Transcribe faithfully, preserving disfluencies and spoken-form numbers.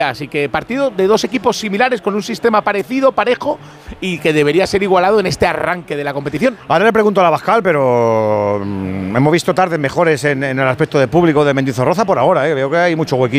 Así que partido de dos equipos similares con un sistema parecido, parejo y que debería ser igualado en este arranque de la competición. Ahora le pregunto a la Abascal, pero mmm, hemos visto tardes mejores en, en el aspecto de público de Mendizorroza por ahora, ¿eh? Veo que hay mucho huequillo.